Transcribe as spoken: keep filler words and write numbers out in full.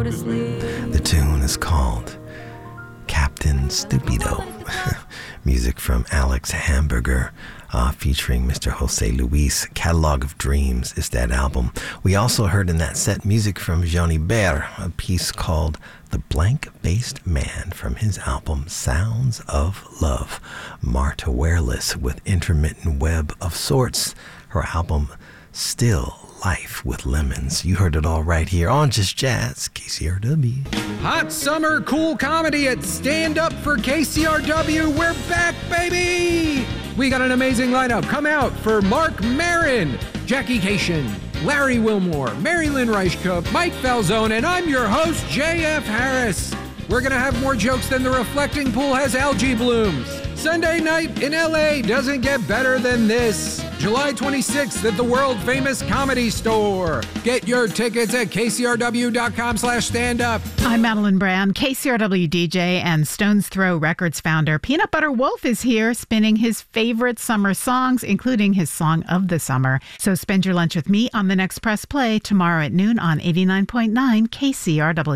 to sleep. The tune is called Captain Stupido. Music from Alex Hamburger, uh, featuring Mister Jose Luis. Catalog of Dreams is that album. We also heard in that set music from Jean Ibert, a piece called The Blank-Faced Man from his album Sounds of Love. Marta Wereless with Intermittent Web of Sorts, her album Still Life with Lemons. You heard it all right here on Just Jazz, K C R W. Hot summer cool comedy at Stand Up for K C R W. We're back, baby! We got an amazing lineup. Come out for Mark Maron, Jackie Cation, Larry Wilmore, Mary Lynn Reichkup, Mike Falzone, and I'm your host, J F Harris. We're gonna have more jokes than the reflecting pool has algae blooms. Sunday night in L A doesn't get better than this. July twenty-sixth at the world-famous Comedy Store. Get your tickets at k c r w dot com slash stand up. I'm Madeline Brand, K C R W D J and Stone's Throw Records founder. Peanut Butter Wolf is here spinning his favorite summer songs, including his song of the summer. So spend your lunch with me on the next Press Play tomorrow at noon on eighty-nine point nine K C R W.